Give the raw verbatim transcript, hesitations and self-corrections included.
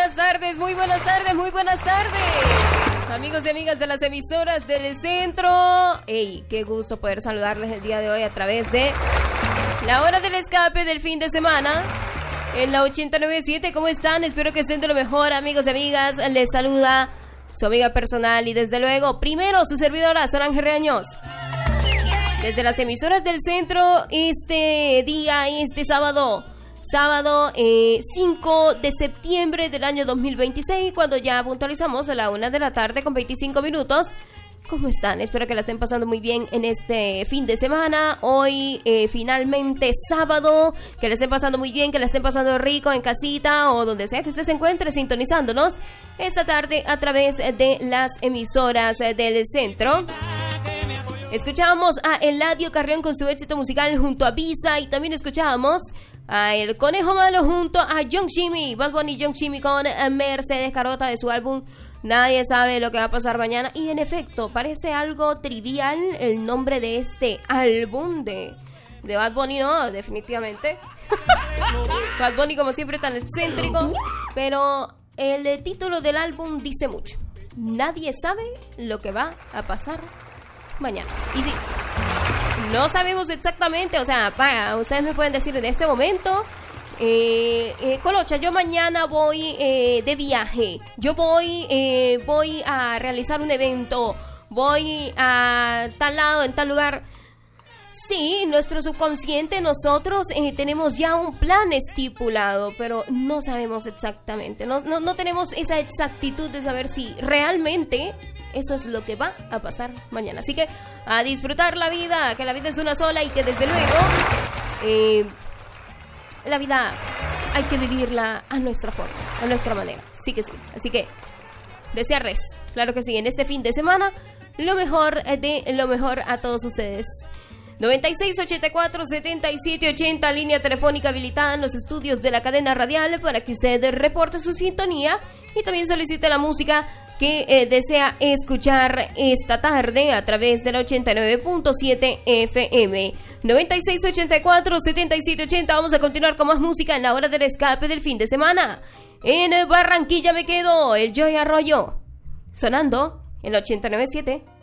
buenas tardes, muy buenas tardes, muy buenas tardes. Amigos y amigas de las emisoras del centro. Hey, qué gusto poder saludarles el día de hoy a través de la hora del escape del fin de semana. En la ochenta y nueve punto siete, ¿cómo están? Espero que estén de lo mejor, amigos y amigas. Les saluda su amiga personal y desde luego, primero, su servidora, Solange Reaños. Desde las emisoras del centro, este día, este sábado, sábado eh, cinco de septiembre del año dos mil veintiséis, cuando ya puntualizamos a la una de la tarde con veinticinco minutos. ¿Cómo están? Espero que la estén pasando muy bien en este fin de semana. Hoy, eh, finalmente, sábado. Que la estén pasando muy bien, que la estén pasando rico en casita o donde sea que usted se encuentre sintonizándonos esta tarde a través de las emisoras del centro. Escuchábamos a Eladio Carrión con su éxito musical junto a Visa, y también escuchábamos a El Conejo Malo junto a Young Jimmy, Bad Bunny y Young Jimmy con Mercedes Carota de su álbum Nadie Sabe Lo Que Va a Pasar Mañana. Y en efecto, parece algo trivial el nombre de este álbum de, de Bad Bunny, no, definitivamente. Bad Bunny como siempre tan excéntrico, pero el título del álbum dice mucho. Nadie sabe lo que va a pasar mañana. Y sí, no sabemos exactamente, o sea, vaya, ustedes me pueden decir en este momento, eh, eh, Colocha, yo mañana voy eh, de viaje, yo voy, eh, voy a realizar un evento, voy a tal lado, en tal lugar. Sí, nuestro subconsciente, nosotros eh, tenemos ya un plan estipulado, pero no sabemos exactamente, no, no, no tenemos esa exactitud de saber si realmente eso es lo que va a pasar mañana. Así que a disfrutar la vida, que la vida es una sola y que desde luego eh, la vida hay que vivirla a nuestra forma, a nuestra manera. Sí que sí. Así que desearles, claro que sí, en este fin de semana, lo mejor de lo mejor a todos ustedes. noventa y seis, ochenta y cuatro, setenta y siete, ochenta, línea telefónica habilitada en los estudios de la cadena radial para que usted reporte su sintonía y también solicite la música que eh, desea escuchar esta tarde a través de la ochenta y nueve punto siete F M. noventa y seis, ochenta y cuatro, setenta y siete, ochenta. Vamos a continuar con más música en la hora del escape del fin de semana. En Barranquilla me quedo, el Joy Arroyo, sonando en la ochenta y nueve punto siete.